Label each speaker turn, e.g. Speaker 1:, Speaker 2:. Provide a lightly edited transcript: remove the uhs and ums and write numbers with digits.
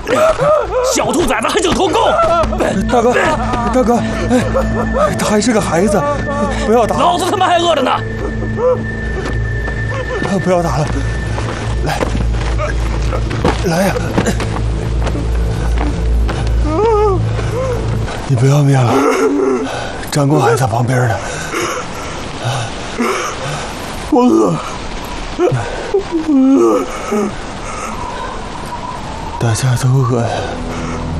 Speaker 1: 小兔崽子还想投共！
Speaker 2: 大哥，哎，他还是个孩子，不要打！
Speaker 1: 老子他妈还饿着呢！
Speaker 2: 不要打了，来呀！你不要命了？张工还在旁边呢。
Speaker 3: 我饿。
Speaker 2: 大家都饿呀。